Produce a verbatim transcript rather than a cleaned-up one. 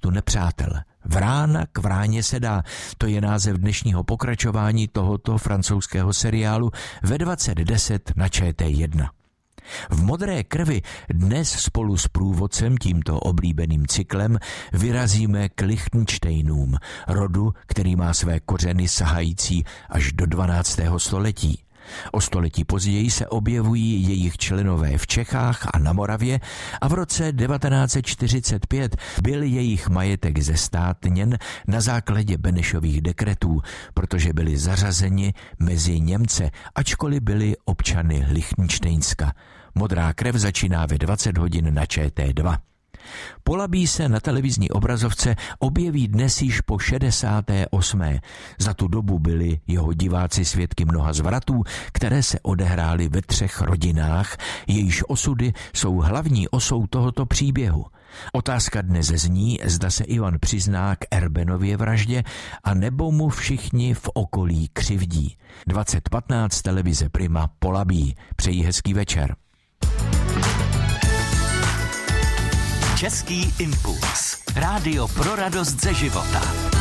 spoustu nepřátel. Vrána k vráně se dá, to je název dnešního pokračování tohoto francouzského seriálu ve dvacet deset na Č T jedna. V Modré krvi dnes spolu s průvodcem tímto oblíbeným cyklem vyrazíme k Lichtenštejnům, rodu, který má své kořeny sahající až do dvanáctého století. O století později se objevují jejich členové v Čechách a na Moravě a v roce devatenáct set čtyřicet pět byl jejich majetek zestátněn na základě Benešových dekretů, protože byli zařazeni mezi Němce, ačkoliv byli občany Lichtenštejnska. Modrá krev začíná ve dvacet hodin na Č T dva. Polabí se na televizní obrazovce objeví dnes již po šedesáté osmé Za tu dobu byli jeho diváci svědky mnoha zvratů, které se odehrály ve třech rodinách, jejíž osudy jsou hlavní osou tohoto příběhu. Otázka dnes zní, zda se Ivan přizná k Erbenově vraždě a nebo mu všichni v okolí křivdí. dvacet patnáct televize Prima Polabí. Přeji hezký večer. Český impuls. Rádio pro radost ze života.